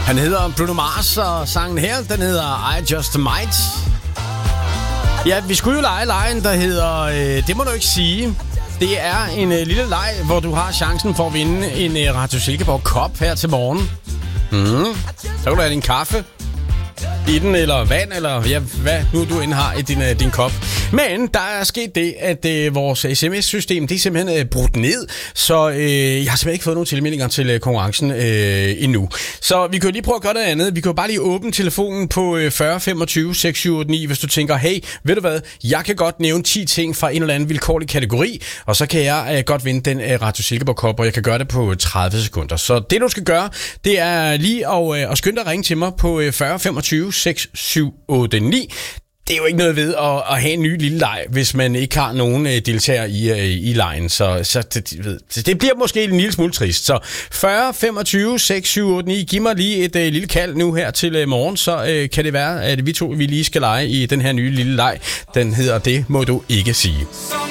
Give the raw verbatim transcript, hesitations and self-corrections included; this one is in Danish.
Han hedder Bruno Mars, og sangen her, den hedder I Just Might. Ja, vi skulle jo lege lejen, der hedder øh, Det må du ikke sige. Det er en øh, lille leg, hvor du har chancen for at vinde en øh, Radio Silkeborg Kop her til morgen. Mm. Så kan du have din kaffe i den, eller vand, eller ja, hvad nu du end har i din, uh, din kop. Men der er sket det, at uh, vores sms-system, det er simpelthen uh, brudt ned, så uh, jeg har simpelthen ikke fået nogen tilmeldinger til uh, konkurrencen uh, endnu. Så vi kan jo lige prøve at gøre noget andet. Vi kan jo bare lige åbne telefonen på uh, fyrre femogtyve seks syv otte ni, hvis du tænker, hey, ved du hvad, jeg kan godt nævne ti ting fra en eller anden vilkårlig kategori, og så kan jeg uh, godt vinde den uh, Radio Silkeborg Kop, og jeg kan gøre det på tredive sekunder. Så det du skal gøre, det er lige at, uh, at skynde dig at ringe til mig på uh, fyrre femogtyve seks syv otte ni. Det er jo ikke noget ved at, at have en ny lille leg, hvis man ikke har nogen øh, deltagere i, øh, i lejen. Så, så det, ved, det bliver måske en lille smule trist. Så fyrre femogtyve seks syv otte ni, giv mig lige et øh, lille kald nu her til øh, morgen, så øh, kan det være, at vi to vi lige skal lege i den her nye lille leg. Den hedder Det må du ikke sige.